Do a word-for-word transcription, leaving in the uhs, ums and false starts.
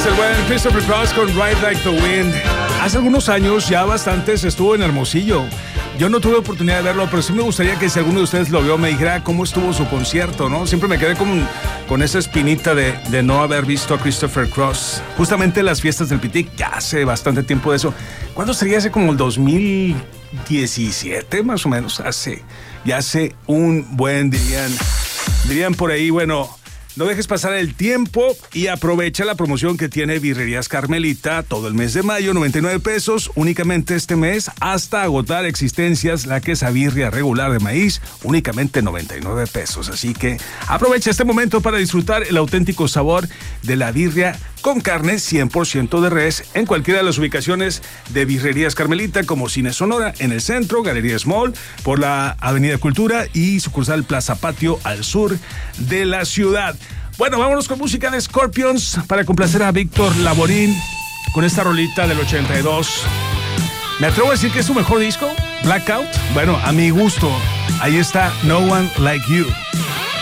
el buen Christopher Cross con Ride Like the Wind. Hace algunos años, ya bastantes, estuvo en Hermosillo. Yo no tuve oportunidad de verlo, pero sí me gustaría que si alguno de ustedes lo vio me dijera cómo estuvo su concierto, ¿no? Siempre me quedé con, con esa espinita de, de no haber visto a Christopher Cross. Justamente las fiestas del Pitic, ya hace bastante tiempo de eso. ¿Cuándo sería? Hace como el dos mil diecisiete, más o menos. Hace, ya hace un buen, dirían, dirían por ahí, bueno... No dejes pasar el tiempo y aprovecha la promoción que tiene Birrerías Carmelita todo el mes de mayo, noventa y nueve pesos únicamente este mes, hasta agotar existencias. La quesabirria regular de maíz, únicamente noventa y nueve pesos. Así que aprovecha este momento para disfrutar el auténtico sabor de la birria con carne cien por ciento de res en cualquiera de las ubicaciones de Birrerías Carmelita, como Cine Sonora en el centro, Galería Small por la Avenida Cultura y sucursal Plaza Patio al sur de la ciudad. Bueno, vámonos con música de Scorpions para complacer a Víctor Laborín con esta rolita del ochenta y dos. Me atrevo a decir que es su mejor disco, Blackout. Bueno, a mi gusto, ahí está No One Like You.